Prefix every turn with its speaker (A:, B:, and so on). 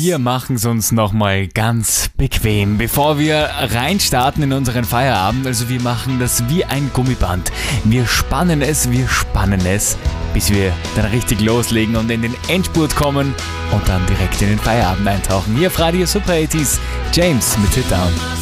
A: Wir machen es uns nochmal ganz bequem, bevor wir reinstarten in unseren Feierabend. Also wir machen das wie ein Gummiband. Wir spannen es, bis wir dann richtig loslegen und in den Endspurt kommen und dann direkt in den Feierabend eintauchen. Hier auf Radio Super 80s, James mit Sit Down.